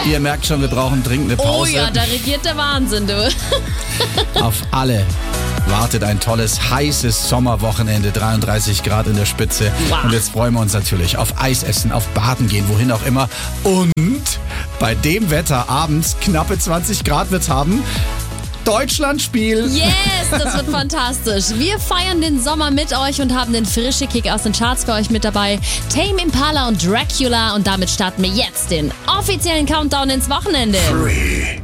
Ihr merkt schon, wir brauchen dringend eine Pause. Oh ja, da regiert der Wahnsinn, du. Auf alle wartet ein tolles, heißes Sommerwochenende, 33 Grad in der Spitze. Wow. Und jetzt freuen wir uns natürlich auf Eis essen, auf Baden gehen, wohin auch immer. Und bei dem Wetter abends knappe 20 Grad wird's haben. Deutschlandspiel. Yes, das wird fantastisch. Wir feiern den Sommer mit euch und haben den frische Kick aus den Charts für euch mit dabei. Tame Impala und Dracula. Und damit starten wir jetzt den offiziellen Countdown ins Wochenende. 3,